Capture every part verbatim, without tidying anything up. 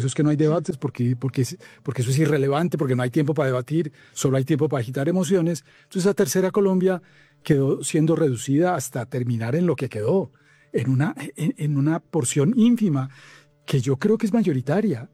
eso es que no hay debates, porque, porque, porque eso es irrelevante, porque no hay tiempo para debatir, solo hay tiempo para agitar emociones. Entonces la tercera Colombia quedó siendo reducida hasta terminar en lo que quedó, en una, en, en una porción ínfima que yo creo que es mayoritaria.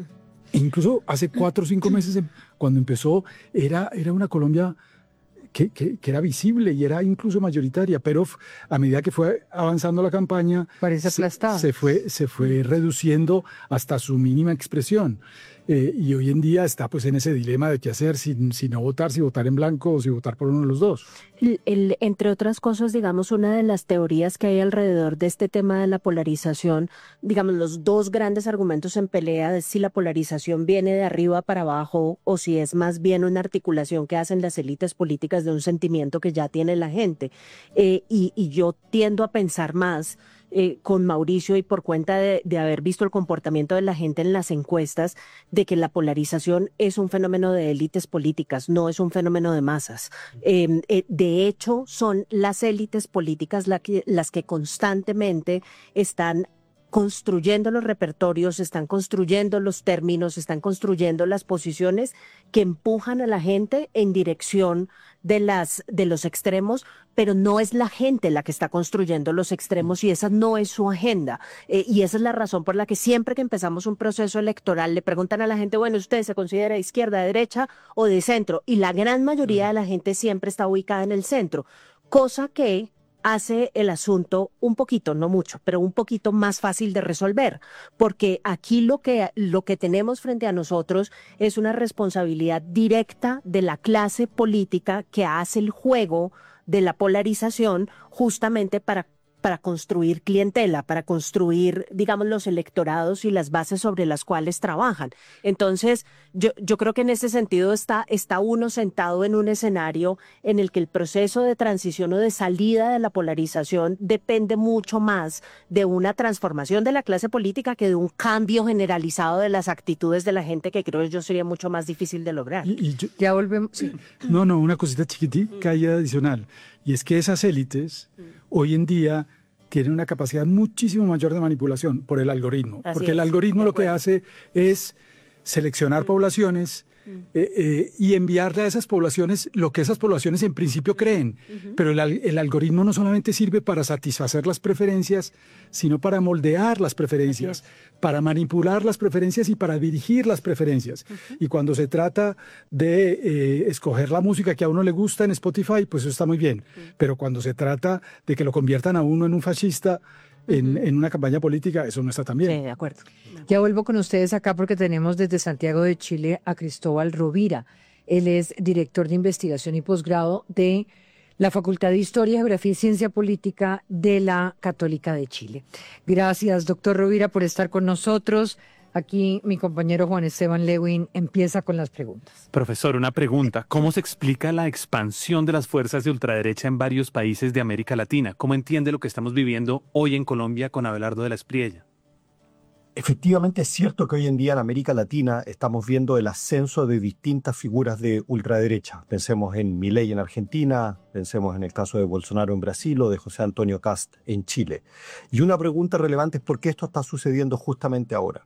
E incluso hace cuatro o cinco meses, cuando empezó, era, era una Colombia que, que, que era visible y era incluso mayoritaria, pero a medida que fue avanzando la campaña, parece aplastada. Se, se, fue, se fue reduciendo hasta su mínima expresión. Eh, y hoy en día está pues en ese dilema de qué hacer, si, si no votar, si votar en blanco o si votar por uno de los dos. El, el, entre otras cosas, digamos, una de las teorías que hay alrededor de este tema de la polarización, digamos, los dos grandes argumentos en pelea es si la polarización viene de arriba para abajo o si es más bien una articulación que hacen las élites políticas de un sentimiento que ya tiene la gente. Eh, y, y yo tiendo a pensar más Eh, con Mauricio y por cuenta de, de haber visto el comportamiento de la gente en las encuestas, de que la polarización es un fenómeno de élites políticas, no es un fenómeno de masas. Eh, eh, de hecho, son las élites políticas la que, las que constantemente están construyendo los repertorios, están construyendo los términos, están construyendo las posiciones que empujan a la gente en dirección de, las, de los extremos, pero no es la gente la que está construyendo los extremos y esa no es su agenda. Eh, y esa es la razón por la que siempre que empezamos un proceso electoral le preguntan a la gente, bueno, ¿usted se considera de izquierda, de derecha o de centro? Y la gran mayoría de la gente siempre está ubicada en el centro, cosa que hace el asunto un poquito, no mucho, pero un poquito más fácil de resolver, porque aquí lo que, lo que tenemos frente a nosotros es una responsabilidad directa de la clase política que hace el juego de la polarización justamente para para construir clientela, para construir, digamos, los electorados y las bases sobre las cuales trabajan. Entonces, yo, yo creo que en ese sentido está, está uno sentado en un escenario en el que el proceso de transición o de salida de la polarización depende mucho más de una transformación de la clase política que de un cambio generalizado de las actitudes de la gente, que creo yo sería mucho más difícil de lograr. Y, y yo, ya volvemos. Sí. No, no, una cosita chiquitica y adicional. Y es que esas élites hoy en día tienen una capacidad muchísimo mayor de manipulación por el algoritmo. Así porque es, el algoritmo lo que hace es seleccionar poblaciones eh, eh, y enviarle a esas poblaciones lo que esas poblaciones en principio creen. Uh-huh. Pero el, el algoritmo no solamente sirve para satisfacer las preferencias, sino para moldear las preferencias, para manipular las preferencias y para dirigir las preferencias. Uh-huh. Y cuando se trata de eh, escoger la música que a uno le gusta en Spotify, pues eso está muy bien. Uh-huh. Pero cuando se trata de que lo conviertan a uno en un fascista, En, en una campaña política, eso no está tan bien. Sí, de acuerdo. Ya vuelvo con ustedes acá porque tenemos desde Santiago de Chile a Cristóbal Rovira. Él es director de investigación y posgrado de la Facultad de Historia, Geografía y Ciencia Política de la Católica de Chile. Gracias, doctor Rovira, por estar con nosotros. Aquí mi compañero Juan Esteban Lewin empieza con las preguntas. Profesor, una pregunta. ¿Cómo se explica la expansión de las fuerzas de ultraderecha en varios países de América Latina? ¿Cómo entiende lo que estamos viviendo hoy en Colombia con Abelardo de la Espriella? Efectivamente es cierto que hoy en día en América Latina estamos viendo el ascenso de distintas figuras de ultraderecha. Pensemos en Milei en Argentina, pensemos en el caso de Bolsonaro en Brasil o de José Antonio Kast en Chile. Y una pregunta relevante es por qué esto está sucediendo justamente ahora.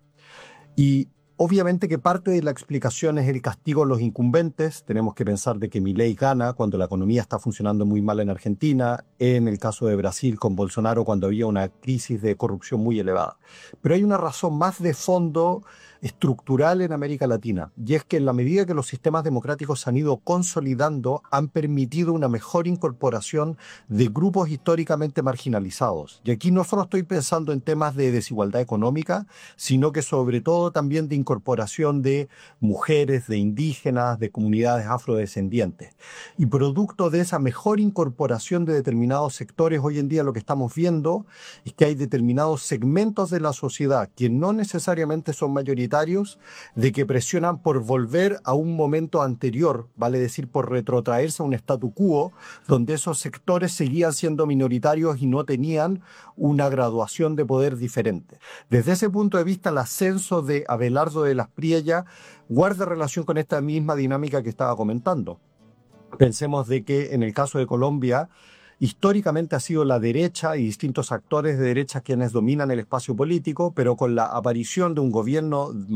Y obviamente que parte de la explicación es el castigo a los incumbentes. Tenemos que pensar de que Milei gana cuando la economía está funcionando muy mal en Argentina, en el caso de Brasil con Bolsonaro cuando había una crisis de corrupción muy elevada. Pero hay una razón más de fondo estructural en América Latina, y es que en la medida que los sistemas democráticos se han ido consolidando, han permitido una mejor incorporación de grupos históricamente marginalizados. Y aquí no solo estoy pensando en temas de desigualdad económica, sino que sobre todo también de incorporación de mujeres, de indígenas, de comunidades afrodescendientes. Y producto de esa mejor incorporación de determinados sectores, hoy en día lo que estamos viendo es que hay determinados segmentos de la sociedad que no necesariamente son mayoritarios, de que presionan por volver a un momento anterior, vale decir, por retrotraerse a un statu quo, donde esos sectores seguían siendo minoritarios y no tenían una graduación de poder diferente. Desde ese punto de vista, el ascenso de Abelardo de la Espriella guarda relación con esta misma dinámica que estaba comentando. Pensemos de que en el caso de Colombia, históricamente ha sido la derecha y distintos actores de derecha quienes dominan el espacio político, pero con la aparición de un gobierno